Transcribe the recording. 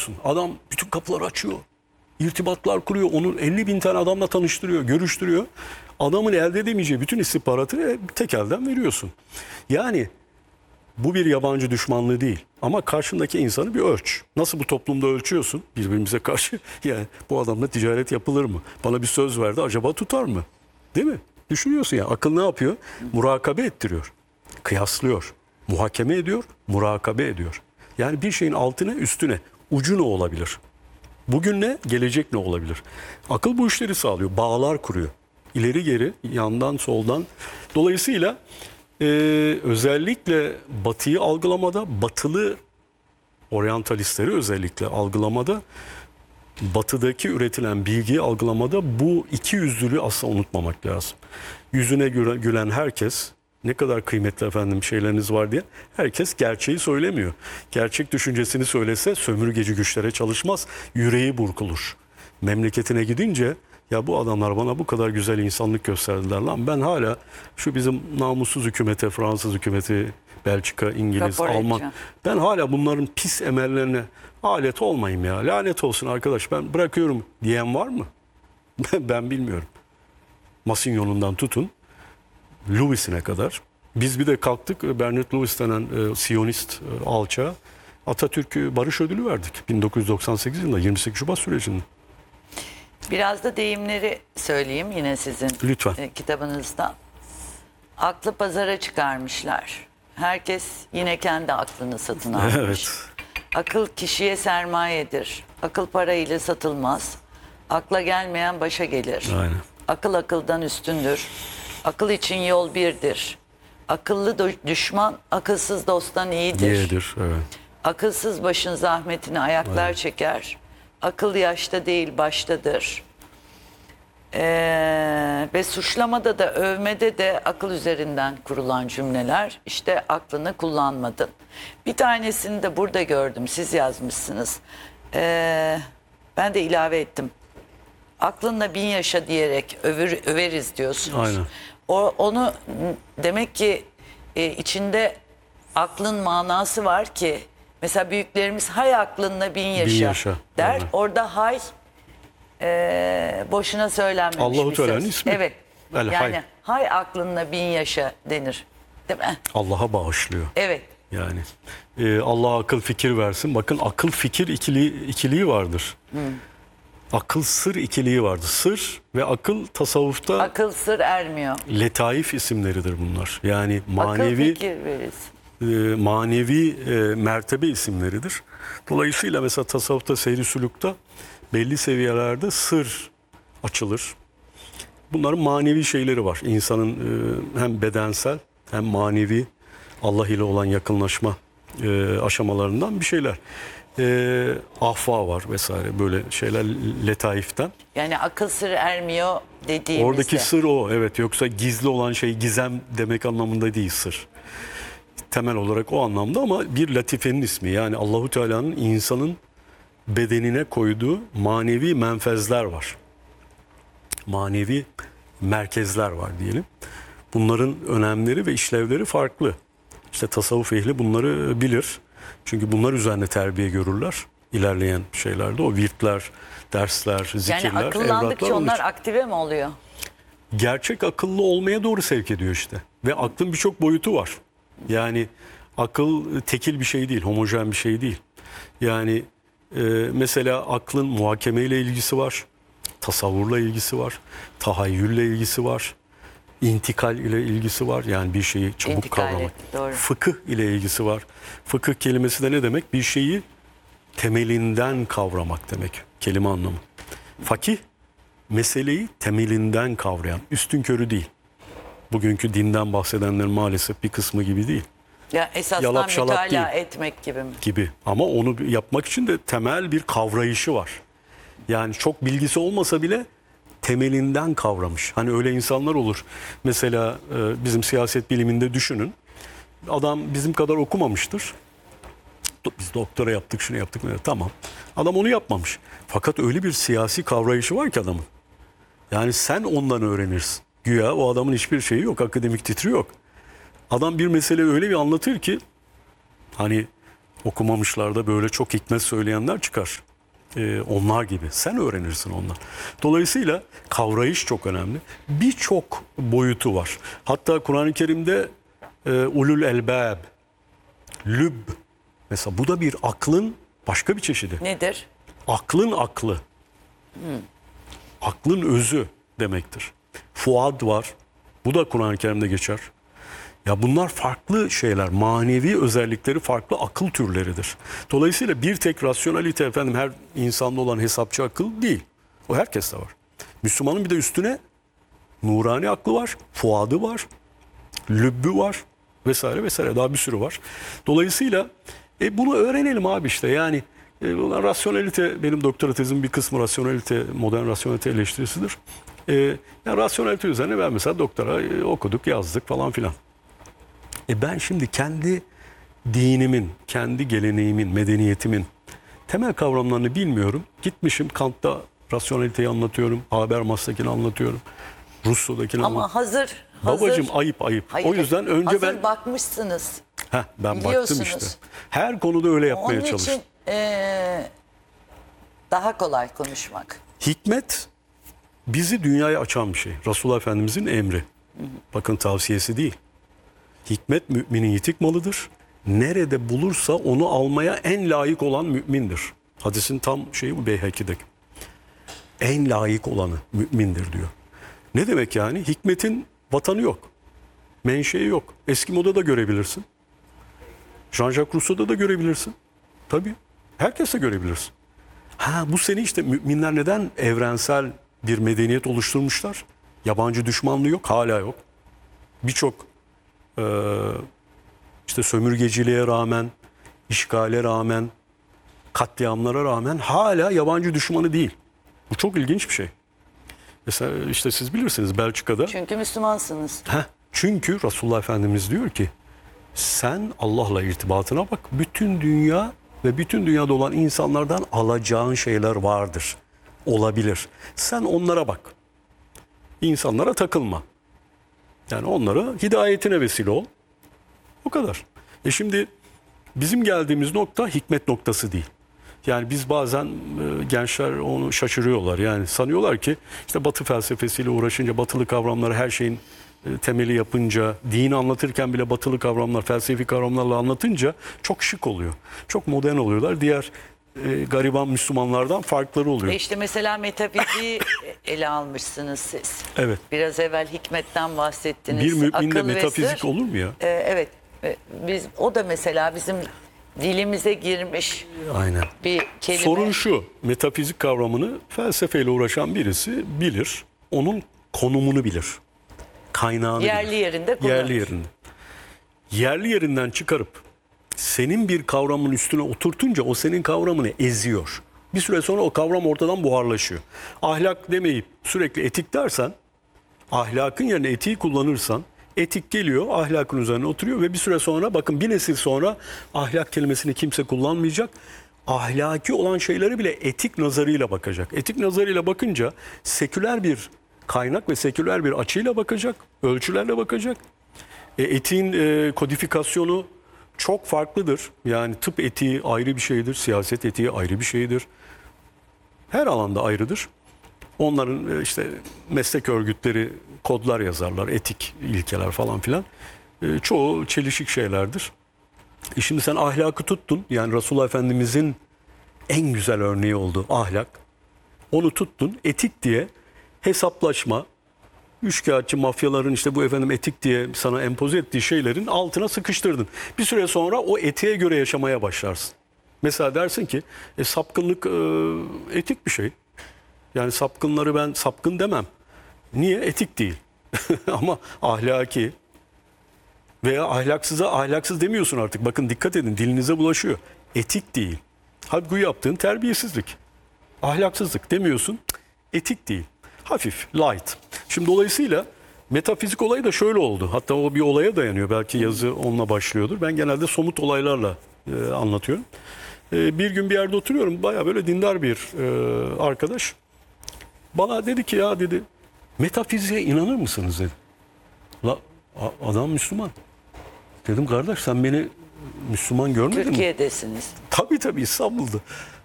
musun? Adam bütün kapıları açıyor. İrtibatlar kuruyor. Onu 50 bin tane adamla tanıştırıyor, görüştürüyor. Adamın elde edemeyeceği bütün istihbaratı tek elden veriyorsun. Yani bu bir yabancı düşmanlığı değil. Ama karşındaki insanı bir ölç. Nasıl bu toplumda ölçüyorsun birbirimize karşı? Yani bu adamla ticaret yapılır mı? Bana bir söz verdi, acaba tutar mı? Değil mi? Düşünüyorsun ya. Akıl ne yapıyor? Murakabe ettiriyor. Kıyaslıyor. Muhakeme ediyor, murakabe ediyor. Yani bir şeyin altına, üstüne, ucu ne olabilir? Bugün ne, gelecek ne olabilir? Akıl bu işleri sağlıyor, bağlar kuruyor. İleri geri, yandan, soldan. Dolayısıyla özellikle Batı'yı algılamada, Batılı oryantalistleri özellikle algılamada, Batı'daki üretilen bilgiyi algılamada bu iki yüzlülüğü asla unutmamak lazım. Yüzüne gülen herkes, ne kadar kıymetli efendim şeyleriniz var diye, herkes gerçeği söylemiyor. Gerçek düşüncesini söylese sömürgeci güçlere çalışmaz, yüreği burkulur. Memleketine gidince ya bu adamlar bana bu kadar güzel insanlık gösterdiler lan, ben hala şu bizim namussuz hükümete, Fransız hükümeti, Belçika, İngiliz, Rapor Alman, edeceğim. ben hala bunların pis emellerine alet olmayayım ya. Lanet olsun arkadaş, ben bırakıyorum diyen var mı? Ben bilmiyorum. Masinyonundan tutun Lewis'ine kadar. Biz bir de kalktık, Bernard Lewis denen Siyonist alçağa Atatürk Barış Ödülü verdik 1998 yılında 28 Şubat sürecinde. Biraz da deyimleri söyleyeyim yine sizin Lütfen. Kitabınızdan. Aklı pazara çıkarmışlar. Herkes yine kendi aklını satın almış. Evet. Akıl kişiye sermayedir. Akıl parayla satılmaz. Akla gelmeyen başa gelir. Aynen. Akıl akıldan üstündür. Akıl için yol birdir. Akıllı düşman akılsız dosttan iyidir. Yedir, evet. Akılsız başın zahmetini ayaklar çeker. Akıl yaşta değil baştadır. Ve suçlamada da övmede de akıl üzerinden kurulan cümleler. İşte aklını kullanmadın. Bir tanesini de burada gördüm. Siz yazmışsınız. Ben de ilave ettim. Aklınla bin yaşa diyerek överiz diyorsunuz. Aynen. Onu demek ki içinde aklın manası var ki mesela büyüklerimiz hay aklınla bin yaşa, der. Aynen. Orada hay boşuna söylenmemiş Allahu bir Teala'nın söz. ismi. Evet. El Yani hay. hay aklınla bin yaşa denir. Değil mi? Allah'a bağışlıyor. Evet. Yani Allah akıl fikir versin. Bakın akıl fikir ikiliği vardır. Akıl sır ikiliği vardır. Sır ve akıl tasavvufta Akıl sır ermiyor. letaif isimleridir bunlar. Yani Akıl manevi fikir verirsin. manevi mertebe isimleridir. Dolayısıyla mesela tasavvufta, seyri sülükte belli seviyelerde sır açılır. Bunların manevi şeyleri var. İnsanın hem bedensel hem manevi Allah ile olan yakınlaşma aşamalarından bir şeyler. Ahva var vesaire, böyle şeyler letaiften. Yani akıl sır ermiyor dediğimizde. Oradaki sır o, evet, yoksa gizli olan şey gizem demek anlamında değil sır. Temel olarak o anlamda, ama bir latifenin ismi, yani Allahu Teala'nın insanın bedenine koyduğu manevi menfezler var. Manevi merkezler var diyelim. Bunların önemleri ve işlevleri farklı. İşte tasavvuf ehli bunları bilir. Çünkü bunlar üzerine terbiye görürler. İlerleyen şeylerde o virtler, dersler, zikirler, Yani akıllandıkça evratlar onlar aktive mi oluyor? gerçek akıllı olmaya doğru sevk ediyor işte. Ve aklın birçok boyutu var. Yani akıl tekil bir şey değil, homojen bir şey değil. Yani mesela aklın muhakemeyle ilgisi var, tasavvurla ilgisi var, tahayyülle ilgisi var, intikal ile ilgisi var. Yani bir şeyi çabuk İntikal, kavramak. doğru. Fıkıh ile ilgisi var. Fıkıh kelimesi de ne demek? Bir şeyi temelinden kavramak demek. Kelime anlamı. Fakih, meseleyi temelinden kavrayan, üstünkörü değil. Bugünkü dinden bahsedenlerin maalesef bir kısmı gibi değil. Ya esasdan Yalap şalap mütalaa değil. etmek gibi mi? Gibi. Ama onu yapmak için de temel bir kavrayışı var. Yani çok bilgisi olmasa bile temelinden kavramış. Hani öyle insanlar olur. Mesela bizim siyaset biliminde düşünün. Adam bizim kadar okumamıştır. Biz doktora yaptık, şunu yaptık. Tamam. Adam onu yapmamış. Fakat öyle bir siyasi kavrayışı var ki adamın. Yani sen ondan öğrenirsin. Güya o adamın hiçbir şeyi yok. Akademik titri yok. Adam bir mesele öyle bir anlatır ki hani Okumamışlar da böyle çok hikmet söyleyenler çıkar. Onlar gibi. Sen öğrenirsin ondan. Dolayısıyla kavrayış çok önemli. Birçok boyutu var. Hatta Kur'an-ı Kerim'de ulul elbab, lüb. Mesela bu da bir aklın başka bir çeşidi. Nedir? Aklın aklı. Aklın özü demektir. Fuad var. Bu da Kur'an-ı Kerim'de geçer. Ya bunlar farklı şeyler. Manevi özellikleri farklı akıl türleridir. Dolayısıyla bir tek rasyonalite efendim her insanda olan hesapçı akıl değil. O herkeste var. Müslümanın bir de üstüne nurani aklı var, fuadı var, lübbü var vesaire vesaire. Daha bir sürü var. Dolayısıyla bunu öğrenelim abi işte. Yani rasyonelite, benim doktora tezimin bir kısmı rasyonelite, modern rasyonelite eleştirisidir. Yani rasyonelite üzerine ben mesela doktora okuduk, yazdık falan filan. Ben şimdi kendi dinimin, kendi geleneğimin, medeniyetimin temel kavramlarını bilmiyorum. Gitmişim Kant'ta rasyoneliteyi anlatıyorum, Habermas'takini anlatıyorum, Rousseau'dakini Ama anlatıyorum. hazır. Babacığım ayıp. Hayır, O yüzden önce hazır ben bakmışsınız. ben baktım Biliyorsunuz. işte. Her konuda öyle yapmaya Onun çalıştım. için daha kolay konuşmak. Hikmet bizi dünyaya açan bir şey. Resulullah Efendimizin emri. Bakın tavsiyesi değil. Hikmet müminin yitik malıdır. Nerede bulursa onu almaya en layık olan mümindir. Hadisin tam şeyi bu Beyhaki'deki. En layık olanı mümindir diyor. Ne demek yani? Hikmetin vatanı yok. Menşei yok. Eskimo'da da görebilirsin. Jean-Jacques Rousseau'da da görebilirsin. Tabii. Herkes de görebilirsin. Bu sene işte müminler neden evrensel bir medeniyet oluşturmuşlar? Yabancı düşmanlığı yok, hala yok. Birçok işte sömürgeciliğe rağmen, işgale rağmen, katliamlara rağmen hala yabancı düşmanı değil. Bu çok ilginç bir şey. Mesela işte siz bilirsiniz Belçika'da. Çünkü Müslümansınız. Çünkü Resulullah Efendimiz diyor ki sen Allah'la irtibatına bak. Bütün dünya ve bütün dünyada olan insanlardan alacağın şeyler vardır. Olabilir. Sen onlara bak. İnsanlara takılma. Yani onlara hidayetine vesile ol. O kadar. Şimdi bizim geldiğimiz nokta hikmet noktası değil. Yani biz bazen gençler onu şaşırıyorlar. Yani sanıyorlar ki işte Batı felsefesiyle uğraşınca, batılı kavramları her şeyin temeli yapınca, dini anlatırken bile batılı kavramlar, felsefi kavramlarla anlatınca çok şık oluyor. Çok modern oluyorlar. Diğer gariban Müslümanlardan farkları oluyor. İşte mesela metafiziği ele almışsınız siz. Evet. Biraz evvel hikmetten bahsettiniz. Bir müminde Akıl ve metafizik sır. olur mu ya? Evet. O da mesela bizim dilimize girmiş Aynen. bir kelime. Sorun şu, metafizik kavramını felsefeyle uğraşan birisi bilir, onun konumunu bilir, kaynağını Yerli bilir. yerinde kullanır. Yerli yerinde. Yerli yerinden çıkarıp senin bir kavramın üstüne oturtunca o senin kavramını eziyor. Bir süre sonra o kavram ortadan buharlaşıyor. Ahlak demeyip sürekli etik dersen, ahlakın yerine etiği kullanırsan, etik geliyor, ahlakın üzerine oturuyor ve bir süre sonra, bakın bir nesil sonra ahlak kelimesini kimse kullanmayacak. Ahlaki olan şeylere bile etik nazarıyla bakacak. Etik nazarıyla bakınca seküler bir kaynak ve seküler bir açıyla bakacak, ölçülerle bakacak. Etiğin kodifikasyonu çok farklıdır. Yani tıp etiği ayrı bir şeydir, siyaset etiği ayrı bir şeydir. Her alanda ayrıdır. Onların işte meslek örgütleri kodlar yazarlar, etik ilkeler falan filan. Çoğu çelişik şeylerdir. Şimdi sen ahlakı tuttun, yani Resulullah Efendimizin en güzel örneği olduğu ahlak. Onu tuttun, etik diye hesaplaşma, üçkağıtçı mafyaların işte bu efendim etik diye sana empoze ettiği şeylerin altına sıkıştırdın. Bir süre sonra o etiğe göre yaşamaya başlarsın. Mesela dersin ki sapkınlık etik bir şey. Yani sapkınları ben sapkın demem. Niye? Etik değil. Ama ahlaki veya ahlaksıza ahlaksız demiyorsun artık. Bakın dikkat edin, dilinize bulaşıyor. Etik değil. Halbuki bu yaptığın terbiyesizlik. Ahlaksızlık demiyorsun. Etik değil. Hafif, light. Şimdi dolayısıyla metafizik olayı da şöyle oldu. Hatta o bir olaya dayanıyor. Belki yazı onunla başlıyordur. Ben genelde somut olaylarla anlatıyorum. Bir gün bir yerde oturuyorum. Bayağı böyle dindar bir arkadaş. Bana dedi ki ya dedi metafiziğe inanır mısınız dedi. Adam Müslüman. Dedim kardeş sen beni Müslüman görmedim. Türkiye'desiniz. Tabii İstanbul'da.